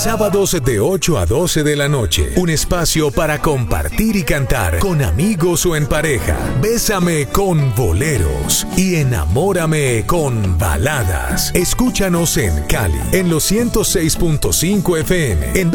Sábados de 8 a 12 de la noche. Un espacio para compartir y cantar con amigos o en pareja. Bésame con boleros y enamórame con baladas. Escúchanos en Cali, en los 106.5 FM, en